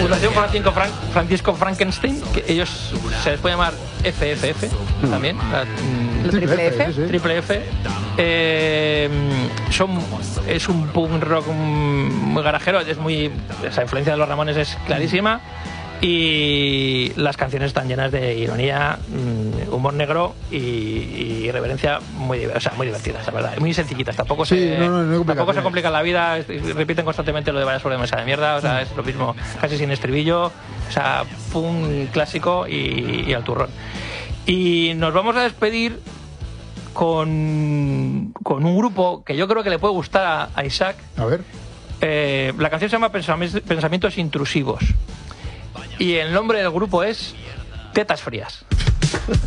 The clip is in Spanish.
Fundación Francisco Frankenstein, que ellos se les puede llamar FFF también, Triple F. Triple F. Es un punk rock muy garajero, esa influencia de los Ramones es clarísima. Y las canciones están llenas de ironía, humor negro y irreverencia muy divertidas, la verdad. Muy sencillitas, tampoco se complican la vida, repiten constantemente lo de vaya sobre mesa de mierda, o sea, es lo mismo, casi sin estribillo, o sea, pum clásico y al turrón. Y nos vamos a despedir con un grupo que yo creo que le puede gustar a Isaac. A ver. La canción se llama Pensamientos Intrusivos. Y el nombre del grupo es Tetas Frías.